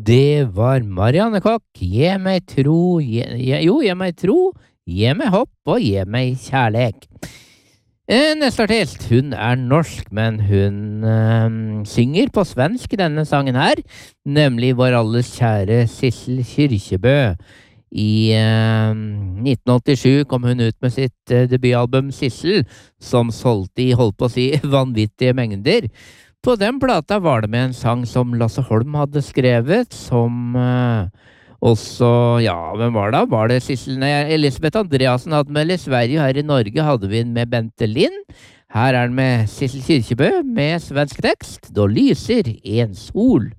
Det var Marianne Kokk. Gi meg tro, gi meg tro, gi meg hopp og gi meg kjærlek. Neste artist, hun er norsk, men hun synger på svensk denne sangen her, nemlig vår alles kjære Sissel Kyrkjebø. I 1987 kom hun ut med sitt debutalbum Sissel, som solgte i, holdt på å si, vanvittige mengder. På den plata var det med en sang som Lasse Holm hadde skrevet, som også, ja, hvem var det? Var det Sissel? Nei, Elisabeth Andreasen hadde med, eller Sverige, her i Norge hadde vi den med Bente Lind. Her er den med Sissel Kyrkjebø med svensk tekst, Da lyser en sol.